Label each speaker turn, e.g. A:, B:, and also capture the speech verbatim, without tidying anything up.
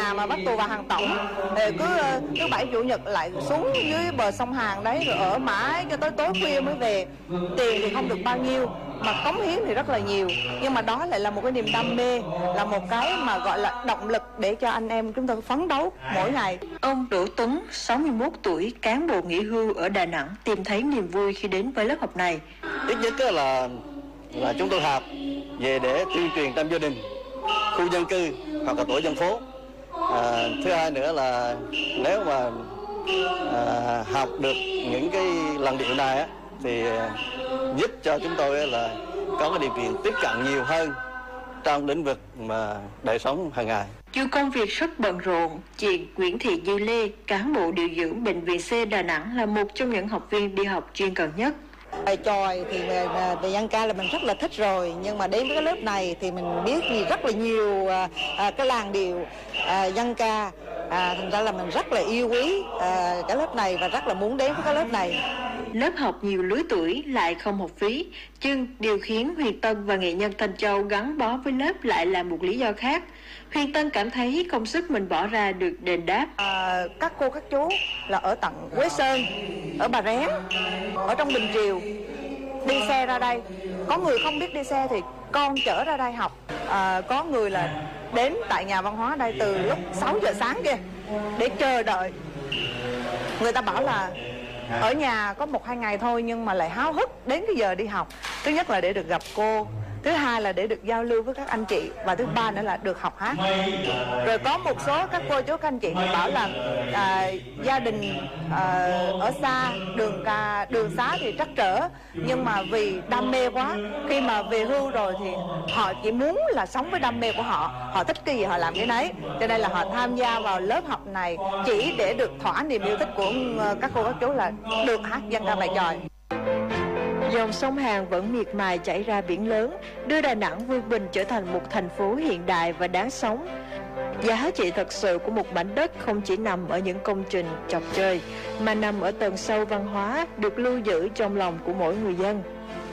A: nhà mà bắt tù vào hàng tổng, thì cứ thứ bảy chủ nhật lại xuống dưới bờ sông Hàn đấy rồi ở mãi cho tới tối khuya mới về. Tiền thì không được bao nhiêu mà cống hiến thì rất là nhiều, nhưng mà đó lại là một cái niềm đam mê, là một cái mà gọi là động lực để cho anh em chúng tôi phấn đấu mỗi ngày.
B: Ông Đỗ Tuấn, sáu mươi mốt tuổi, cán bộ nghỉ hưu ở Đà Nẵng, tìm thấy niềm vui khi đến với lớp học này.
C: Ít nhất là là chúng tôi học về để tuyên truyền trong gia đình, khu dân cư hoặc là tổ dân phố. À, thứ hai nữa là nếu mà à, học được những cái làn điệu này á, thì giúp cho chúng tôi là có cái điều kiện tiếp cận nhiều hơn trong lĩnh vực mà đời sống hàng ngày.
B: Dù công việc rất bận rộn, chị Nguyễn Thị Như Lê, cán bộ điều dưỡng Bệnh viện C Đà Nẵng là một trong những học viên đi học chuyên cần nhất.
A: Bài chòi thì về, về dân ca là mình rất là thích rồi, nhưng mà đến với cái lớp này thì mình biết gì rất là nhiều à, à, cái làn điệu à, dân ca, à, thành ra là mình rất là yêu quý à, cái lớp này và rất là muốn đến với cái lớp này.
B: Lớp học nhiều lứa tuổi lại không học phí, nhưng điều khiến Huyền Tân và nghệ nhân Thanh Châu gắn bó với lớp lại là một lý do khác. Huyền Tân cảm thấy công sức mình bỏ ra được đền đáp.
A: À, các cô các chú là ở tận Quế Sơn, ở Bà Rén, ở trong Bình Triều, đi xe ra đây. Có người không biết đi xe thì con chở ra đây học. À, có người là đến tại nhà văn hóa đây từ lúc sáu giờ sáng kia để chờ đợi. Người ta bảo là ở nhà có một hai ngày thôi nhưng mà lại háo hức đến cái giờ đi học. Thứ nhất là để được gặp cô, thứ hai là để được giao lưu với các anh chị, và thứ ba nữa là được học hát. Rồi có một số các cô chú các anh chị thì bảo là à, gia đình à, ở xa, đường ca đường xá thì trắc trở, nhưng mà vì đam mê quá, khi mà về hưu rồi thì họ chỉ muốn là sống với đam mê của họ, họ thích cái gì họ làm cái nấy, cho nên là họ tham gia vào lớp học này chỉ để được thỏa niềm yêu thích của các cô các chú là được hát dân ca bài chòi.
B: Dòng sông Hàn vẫn miệt mài chảy ra biển lớn, đưa Đà Nẵng vươn mình trở thành một thành phố hiện đại và đáng sống. Giá trị thật sự của một mảnh đất không chỉ nằm ở những công trình trò chơi, mà nằm ở tầng sâu văn hóa được lưu giữ trong lòng của mỗi người dân.